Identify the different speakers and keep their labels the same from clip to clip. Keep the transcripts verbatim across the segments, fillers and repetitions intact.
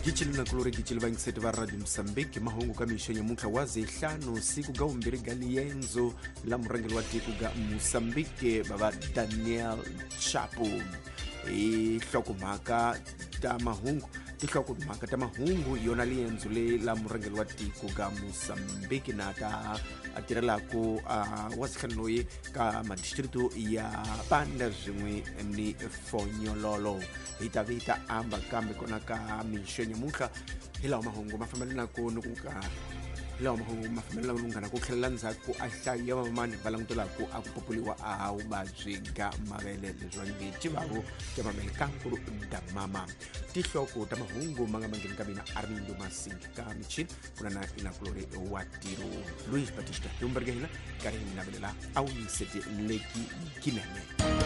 Speaker 1: Gichili na kulore gichili bangisete ba Radio Msambiki mahungu kamisho nyamuka wazi hlano siku ga umbiri gali yenzo la murangeli wa tiku ga Msambiki baba Daniel Chapo e hloko maka ta mahungu tihloko maka ta mahungu yona liyenzo le la murangeli wa tiku ga Msambiki na ta atirela ko uh, wasikhanloye ka madistrito ya Panda zimwe ni Fonyololo itavita amba kambe kona ka mishenye muka hila mahungu mafamelana ko nukuka hila mahungu mafamelana nungana ko khelanza ko ahlaya mamani balangtola ko akupopuliwa au baziga mabele lezwangi tibabo jamamel kankuru damama tihloko tamahungu manga mangeni kabina Armindo Masinga kamichin kuna na inakulore watiro Luis Batista Lumberga hila karini nabelela au niseti leki kinene.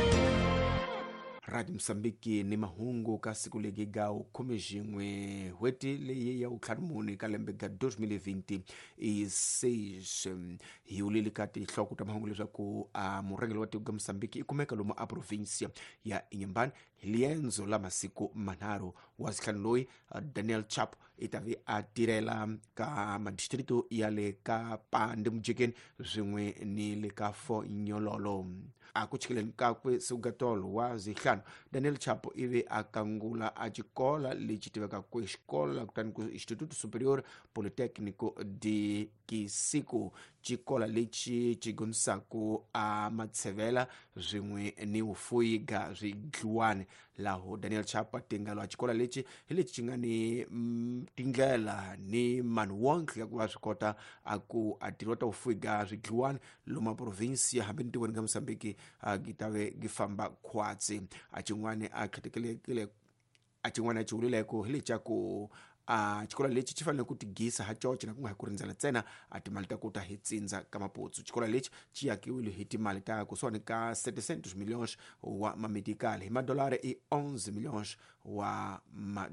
Speaker 1: Radio Msambiki ni mahungu kasikulege gao kumejimwe weti leye ya ukharmuni kalembega dois mil e vinte e seis hiulili kati hloko tamahungu leza ku a murangeli wa tiku ga Msambiki ikumeka luma a provincia ya Inhambane lienzo la masiku manaro wasikhanloi Daniel Chapo itavi atirela ka madistrito yale ka Pande mjekeni zimwe ni le ka Fonyololo akuchikileni kakwe sugatolo wa zihlano Daniel Chapo ive akangula achikola lichitiveka ku escola kutani ku Instituto Superior Politécnico de Kisiko chikola lichi chigunsaku a matsevela zimwe ni ufuiga zigluwane laho Daniel Chapo tingalo achikola lichi lichi chingani mm, tingela ni manuwanki ya kuwasikota aku atirota ufuiga zigluwane luma provincia habinti wenga Msambiki uh, gitawe gifamba kwatsi achingwane akhitikile kile achingwane chiulile ko hili chako a chikola lechi chifanele kuti gisa hachochi na kunga kurinzala tsena ati malita kuta hitsinza kama potsu chikola lechi chiyakiwile hiti malita kusone ka setecentos milhões wa mamedikali hima dolare e onze milhões wa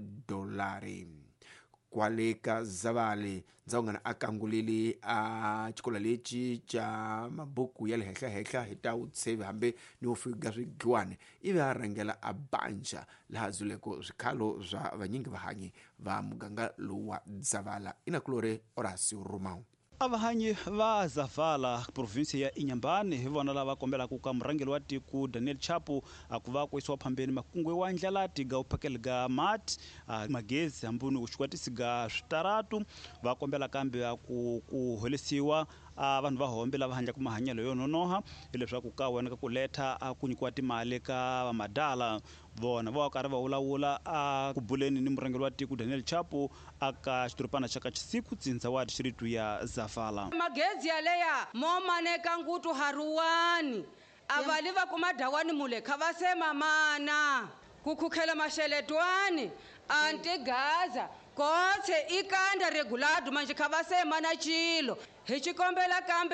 Speaker 1: madolari kwaleka zavale nzaungana akangulili a chikola lechi cha mabuku yale hekla hekla hita utseve hambe ni ufiga zigwane ive arangela abanja lahazuleko zikalo za vanyingi vahanyi va muganga luwa zavala inakulore Horacio Romão.
Speaker 2: Abahanyi va Zavala province ya Inhambane hivona lava kombela ku ka murangeli wa tiku Daniel Chapo akuva ku iswa phambeni makungwe wa ndlalati ga uphakeli ga mat magezi ambuni uchikwatisi ga switaratu va kombela kambe ku ku holisiwa vanhu va hombe lava hanya ku mahanyelo yo nonoha hileswaku ka wena ka ku letha ku nyikiwa timali ka madala vona va karhi va ulawula a ku buleni ni murangeli wa tiku Daniel Chapo aka xiturupana xa ka Chisiku tsindza wa district ya Zavala
Speaker 3: magezi yaleya momaneka ngutu haruwani avali va kuma dawani mule khavasema mana kukhukhela masheletwani anti gaza kotse ikanda regulado manje khavasema na chilo hichikombela kambe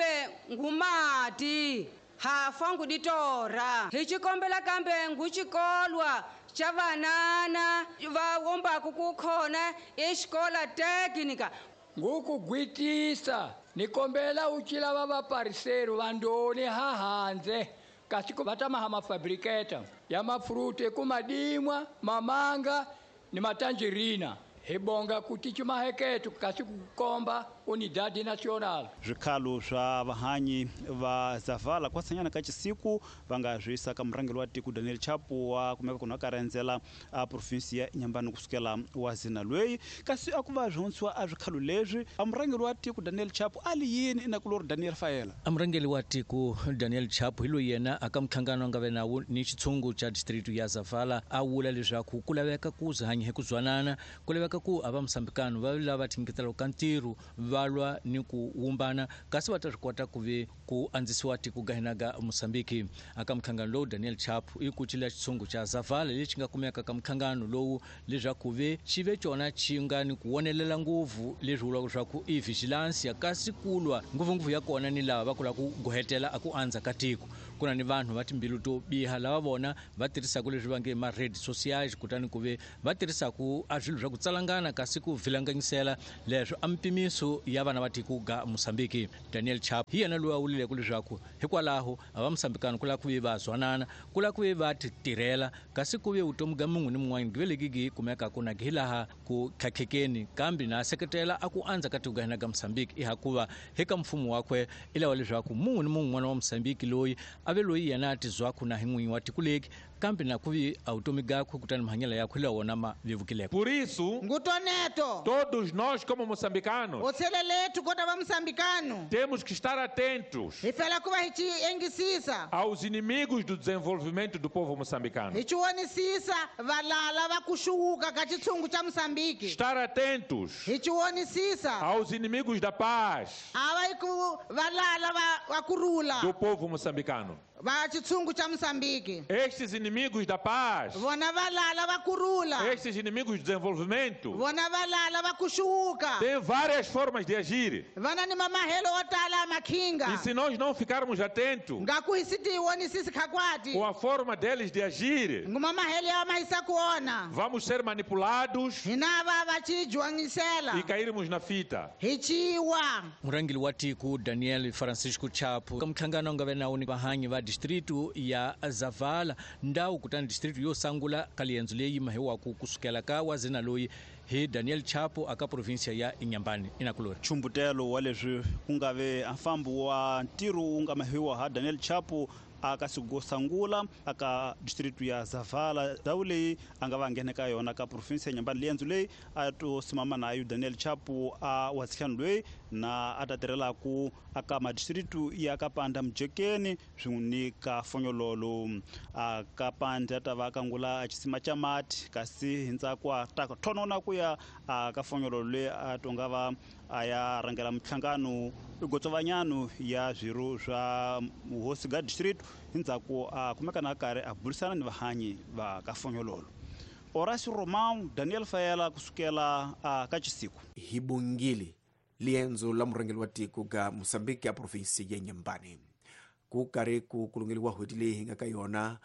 Speaker 3: ngumati hafa nguditora hichikombela kambe nguchikolwa chavanana vawomba kukukhona exikola teknika
Speaker 4: ngukugwitisa nikombela uchila baba parceiro vandoni hahanze kasiko vatamaha mafabriketa ya mafruta kumadimwa mamanga ni matangerina hebonga kuti chimaheketu kasikukomba unidade nacional
Speaker 2: zvikalo swa vahanyi va Zavala kwatsanyana ka Chisiku vanga zvisa ka murangeli wa tiku Daniel Chapo wa kumeka kuna karenzela a province ya Inhambane kusukela wazina lweyi kasi akuva zhontswa a zvikalo lezwi a murangeli wa tiku Daniel Chapo ali yini inakulori Daniel Faela
Speaker 5: a murangeli wa tiku Daniel Chapo hilo yena aka mthangano nga venawo ni chitsungu cha district ya Zavala awula leswaku kulaveka kuza hanyi hekuzwanana kulaveka ku ava msambikano va lava tingitela kantiru valwa ni ku wumbana kasi va ta swi kota ku ve ku andzisiwa tiku gahinaga Mosambiki aka mkhangano lowu Daniel Chapo i ku chila chitsungu cha Zavala lexi nga kumeka ka mkhangano lowu leswaku ve xi ve chona xi nga ni ku wonelela nguvu leswi vulaka leswaku i vigilance ya kasi kulwa nguvunguvu ya kona ni lava va kula ku gohetela aku andza ka tiku kuna ni vanhu va timbilu to biha lava vona va tirhisaka leswi va nge ma-red socials kutani ku ve va tirhisaka a swilo swa ku tsalangana kasi ku vilanganyisela leswo a mpimiso ya vana va tiko ga Mosambiki. Daniel Chapo hi yena loyi a vulileke leswaku hikwalaho a va Mosambikani ku lava ku ve va zwanana ku lava ku ve va ti tirhela kasi ku ve vutomi ga mun'we ni mun'wana gi veleki gi kumeka ku na gi laha ku khakhekeni kambe na seketela a ku andza ka tiko ga hina ga Mosambiki i hakuva heka mfumo wakwe i lava leswaku mun'we ni mun'wana wa Mosambiki loyi a ve loyi yena a tizwaka na hi n'winyi wa tiko leki kambe na ku vi a vutomi gakwe kutani mahanyelo yakwe lawa wona ma vevukileke.
Speaker 6: Por isso,
Speaker 7: Ngutoneto.
Speaker 6: todos nós como moçambicanos
Speaker 7: Otseleletu kota va Msambikano.
Speaker 6: temos que estar atentos
Speaker 7: Hifela kuva hichi engisisa.
Speaker 6: aos inimigos do desenvolvimento do povo moçambicano.
Speaker 7: Hichi wonisisa valala va kushuka ka chitsungu cha Msambiki.
Speaker 6: Estar atentos
Speaker 7: Hichi wonisisa
Speaker 6: aos inimigos da paz
Speaker 7: ava iku valala va va kurula
Speaker 6: do povo moçambicano.
Speaker 7: va chitsungu cha Msambiki.
Speaker 6: Estes inimigos da paz,
Speaker 7: Vona valala va kurula.
Speaker 6: estes inimigos do desenvolvimento,
Speaker 7: Vona valala va kushuka.
Speaker 6: têm várias formas de agir.
Speaker 7: Vana ni mamahelo otala
Speaker 6: E
Speaker 7: makinga.
Speaker 6: se nós não ficarmos atentos
Speaker 7: Ngakuhisiti wonisisi kakwati.
Speaker 6: com a forma deles de agir,
Speaker 7: Ngumamahelo ya mahisa kuona.
Speaker 6: vamos ser manipulados
Speaker 7: Hinava vachijwangisela.
Speaker 6: e cairmos na fita.
Speaker 7: Hichiwa.
Speaker 5: murangeli wa tiko Daniel Francisco Chapo ka mtlhangano nga ve nawu ni vahanyi va distritu ya Zavala ndawu kutani distritu yo sangula ka liendzo leyi mahiwaku kusukela ka wazina loyi hi Daniel Chapo aka provinsia ya Inhambane inakulori
Speaker 2: chumbutelo wa leswi ku nga ve afambo wa ntirho wu nga mahiwa ha Daniel Chapo aka sigosangula aka distritu ya Zavala ndawu leyi a nga va nghene ka yona ka provinsia ya Inhambane liendzo leyi a to simama nayo Daniel Chapo a watsikhani loyi na a ta tirhelaku aka madistritu ya Kapanda Mjekeni swin'wi ka Fonyololo a Kapanda ta va kangula a xisima xa mati kasi hindzako a ta thonona ku ya a ka Fonyololo leyi a to nga va a ya rangela mtlhangano gotsovanyano ya zwiro swa hosi ga district hindzako a kumeka na karhi a burisana ni vahanyi va ka Fonyololo. Orasi Romão Daniel Fayela kusukela a ka Chisiku
Speaker 1: hi bongile liendzo la murangeli wa tiko ga Mosambiki a provinsi ya Inhambane ku kari ku kulungeliwa hweti leyi hi nga ka yona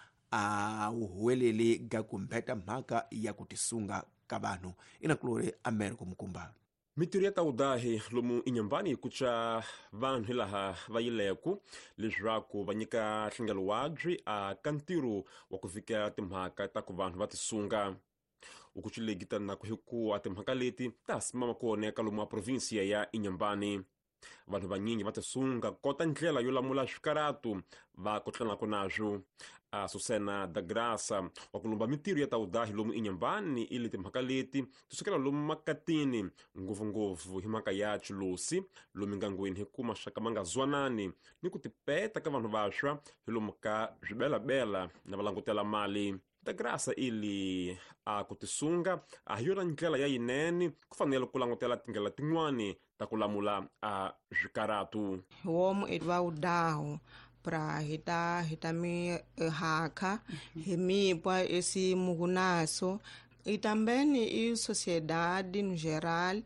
Speaker 1: a uhuwelele ga kumpeta mhaka ya kutisunga ka vanhu inakulore Americo Mkumba.
Speaker 8: Mitirho ya taudahi lomu Inhambane kucha vanhu laha va yileku leswaku va nyika nhlengelo wadzi a ka ntirho wa ku fika timhaka ta ku vanhu va tisunga ukuchilegita na ku hiku a timhaka leti ta simama ku oneka lomu a provinsia ya Inhambane. Vanhu vanyingi va tisunga kota ndlela yo lamula swikaratu va kotlanako nazwo. A Susana da Graça wa kulumba mitirho ya taudahi lomu Inhambane ili timhaka leti tusukela lomu makatini nguvunguvu hi mhaka ya chilosi lomu ngangweni hi ku maxaka ma nga zwanani ni ku tipeta ka vanhu vaswa hi lomu ka zwibelabela na valangutela mali. Da Graça ili a ku tisunga a hi yona ndlela ya yinene ku fanele ku langutela tindlela tin'wani ta ku lamula a swikaratu.
Speaker 9: Womu edva udaho pra hita hita mi haka himipwa esi mugunaso itambeni i sociedade no geral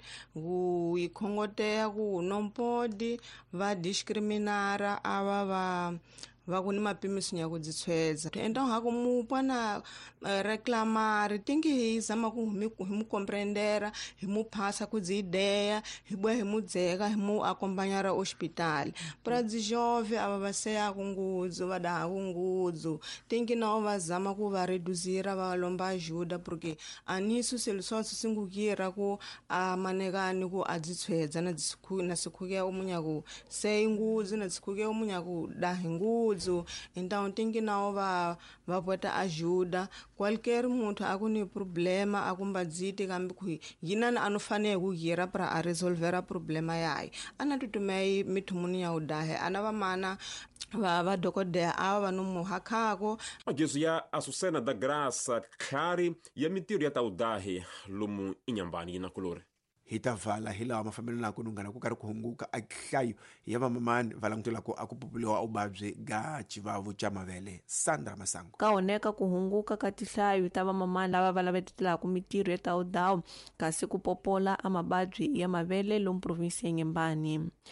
Speaker 9: u ikhongotea ku nompodi va discriminara ava va va kuni mapimiso ya ku dzitswedza então haku mupwa na uh, reclamar tingi hi zama ku hi mu compreendera hi mu phasa ku dzi ideia hi bwa hi mu dzeka hi mu acompanhar hospital para dzi jovem ava va seya ku ngudzo va da ku ngudzo tingi na va zama ku va reduzira va lomba ajuda porque anisu selisoso singukira ku a manekani ku a dzitswedza na dzisikhu na sikhuke umunya ku sei ngudzo na sikhuke umunya ku da ngudzo. Então tem que não va va botar ajuda qualquer muito agoni problema akumbadzite kambe ku yina na anofane ku gira para a resolver a problema yai ana tutumei mithumuni ya udahe ana va mana va va dokodela ava no muhakako.
Speaker 8: Magezo ya a Susana da Graça khari ya mitirho ya taudahi lomu Inhambane na kulore
Speaker 1: hitavala hilawa mafamili nako nungana ku kari ku hunguka a hlayo ya vamamani va langutela ku a ku populiwa ubabye ga chivavu cha mavele. Sandra Masango
Speaker 10: ka oneka ku hunguka ka tihlayo ta vamamani lava va lavetelaku mitirho ya taudahu kasi ku popola a mababyi ya mavele lomu provinsi ya Inhambane.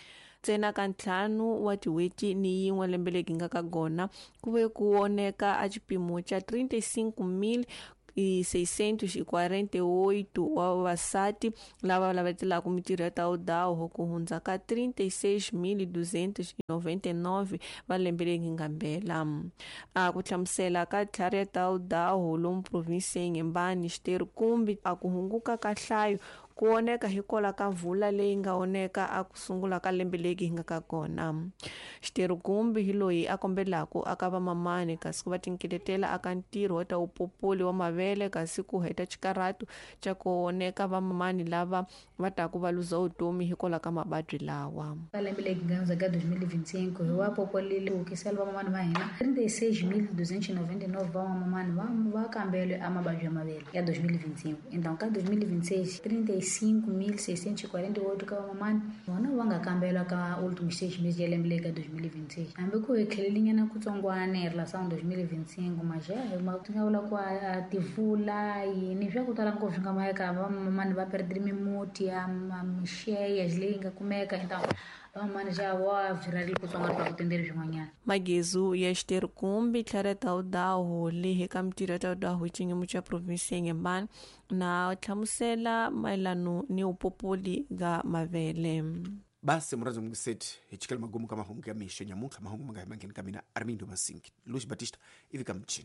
Speaker 10: tsena ka ntlhanu wa tiweti ni yin'we lembe legi nga ka gona ku ve ku oneka a xipimo xa trinta e cinco mil e seiscentos e quarenta e oito wa vavasati lava lavetelaka mintirho ya tawudawu ku hundza ka trinta e seis mil duzentos e noventa e nove va lembe legi nga mbela. A ku hlamusela ka tlhari ya tawudawu lomu provinsi ya Inhambane Xiteri Kumbi a ku hunguka ka hlayo ku oneka hikola ka mvula leyi nga oneka a ku sungula ka lembe legi hi nga ka kona. Xiteri Kumbi hi loyi a kombelaku aka vamamani kasi ku va tinkeletela aka ntirho wa ta upopoli wa mavele kasi ku heta xikaratu xa ku oneka vamamani lava va taku va luza vutomi hikola ka mabadwi lawa.
Speaker 11: Ka lembe legi nga hundza ka dois mil e vinte e cinco hi wa popolile ku kisela vamamani va hina trinta e seis mil duzentos e noventa e nove vamamani va va kambele a mabadwi ya mavele ya dois mil e vinte e cinco. Então ka dois mil e vinte e seis trinta e cinco mil seiscentos e quarenta e oito ka vamamani vona va nga kambelwa ka últimos seis meses ya lembe legi ka dois mil e vinte e seis. Hambi ku hi tlhelelinyana kutsongwana hi relação dois mil e vinte e cinco mas já ti nga vula ku a tivula yini swa ku tala ngopfu nga mayeka vamamani va perdile mimuti ya mixeyas leyi nga kumeka então vamamani já wa virarile kutsongwana pa ku tendela swin'wanyana.
Speaker 10: Magezu ya Xiteri Kumbi tlhari ya tawudawu leyi ka mintirho ya tawudawu hi xiyimo xa provinsi ya Inhambane na hlamusela mayelano ni upopoli ga mavele.
Speaker 1: Basi murazo mngiseti hichikala magumu kama hungu ya misho nyamunga mahungu mga hemangeni kamina Armindo Masinki Luis Batista hivi kama mchini.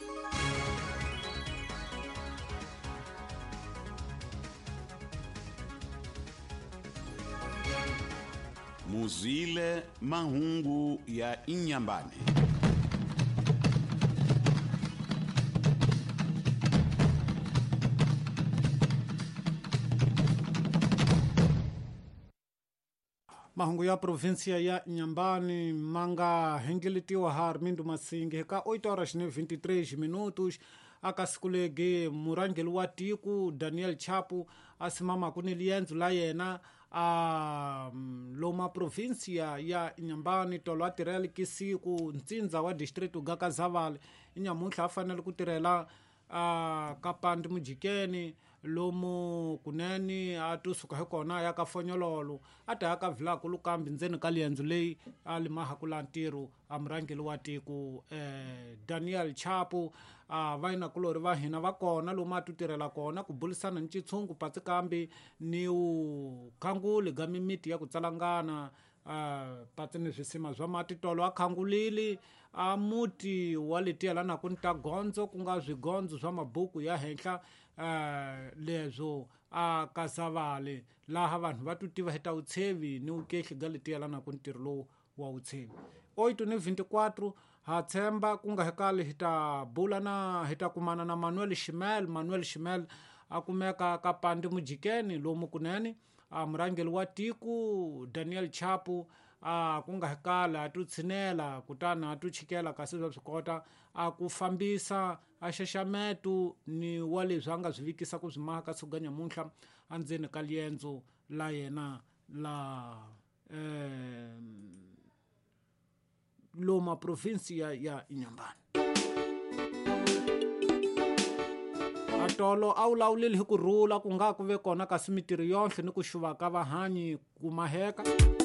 Speaker 12: Muzile mahungu ya Inhambane.
Speaker 13: Mahungu ya provinsia ya Inhambane manga hengeletiwa ha Armindo Masinki ka oito horas e vinte e três minutos akasikulege murangeli wa tiko Daniel Chapo asimama kuni lienzo la yena a loma provinsia ya Inhambane tolo atirela kisiku ntsinza wa distrito ga Kazavale inyamuntlha afanele ku tirela a kapandi mujikeni lomu kuneni atusuka hi kona ya ka Fonyololo ata ya ka Vila kulukambi ndzeni ka lienzo leyi alimaha kula ntirho amurangeli wa tiko eh, Daniel Chapo a uh, vaina kulori va hina va kona lomu atutirela kona ku bulisana ncitshungu patsikambi ni u khanguli ga mimiti ya ku tsalangana uh, patsini swisima swa matitolo a khangulili a muti wa letiya la naku nita gondzo ku nga swigondzo swa mabuku ya henhla uh, leswo a uh, Kazavale laha vanhu va tutiva heta utshevi ni ukehli ga letiya la naku ntirho lowu wa utshevi. oito ni vinte e quatro ha tshemba ku nga hekale hita bula na hita kumana na Manuel Shimel Manuel Shimel akumeka ka pandi mujikeni lomu kuneni a murangeli wa tiko Daniel Chapo a ku nga hekala atutsinela kutana atuchikela kasi swa swikota a ku fambisa a xaxameto ni wa leswi a nga swi vikisa ku swimaha ka suganya munhla andzeni ka lienzo la yena la eh, loma provinsia ya Inhambane. Atolo au laulili hi ku rhula ku nga ku ve kona kasi mitirho yonhle ni ku xuva ka vahanyi ku maheka